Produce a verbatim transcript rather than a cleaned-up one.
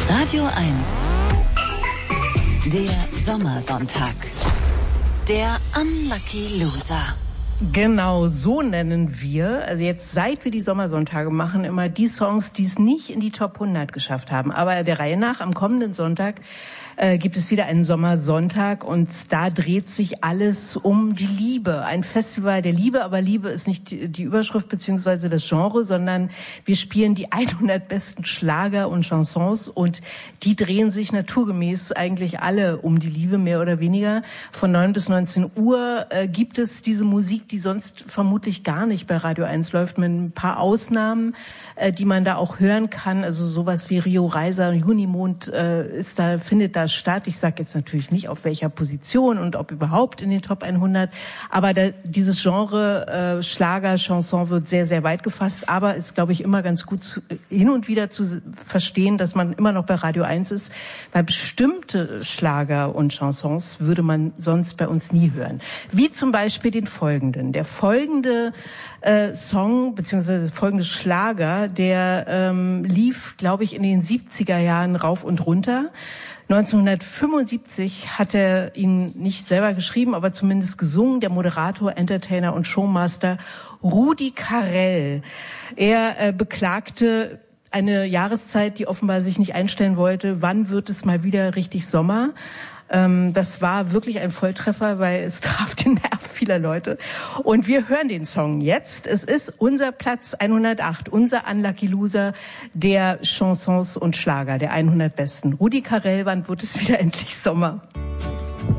Radio eins. Der Sommersonntag. Der Unlucky Loser. Genau, so nennen wir, also jetzt seit wir die Sommersonntage machen, immer die Songs, die es nicht in die Top hundert geschafft haben. Aber der Reihe nach, am kommenden Sonntag äh, gibt es wieder einen Sommersonntag und da dreht sich alles um die Liebe. Ein Festival der Liebe, aber Liebe ist nicht die, die Überschrift beziehungsweise das Genre, sondern wir spielen die hundert besten Schlager und Chansons und die drehen sich naturgemäß eigentlich alle um die Liebe, mehr oder weniger. Von neun bis neunzehn Uhr äh, gibt es diese Musik, die sonst vermutlich gar nicht bei Radio eins läuft, mit ein paar Ausnahmen, äh, die man da auch hören kann. Also sowas wie Rio Reiser, Junimond äh, ist da, findet da statt. Ich sage jetzt natürlich nicht, auf welcher Position und ob überhaupt in den Top hundert, aber da, dieses Genre äh, Schlager, Chanson wird sehr, sehr weit gefasst, aber ist, glaube ich, immer ganz gut zu, hin und wieder zu verstehen, dass man immer noch bei Radio eins ist, weil bestimmte Schlager und Chansons würde man sonst bei uns nie hören. Wie zum Beispiel den folgenden. Der folgende äh, Song, beziehungsweise folgende Schlager, der ähm, lief, glaube ich, in den siebziger Jahren rauf und runter. neunzehnhundertfünfundsiebzig hat er ihn nicht selber geschrieben, aber zumindest gesungen, der Moderator, Entertainer und Showmaster Rudi Carrell. Er äh, beklagte eine Jahreszeit, die offenbar sich nicht einstellen wollte. Wann wird es mal wieder richtig Sommer? Ähm, das war wirklich ein Volltreffer, weil es traf den Nerv vieler Leute. Und wir hören den Song jetzt. Es ist unser Platz hundertacht, unser Unlucky Loser der Chansons und Schlager, der hundert besten. Rudi Carrell, wann wird es wieder endlich Sommer?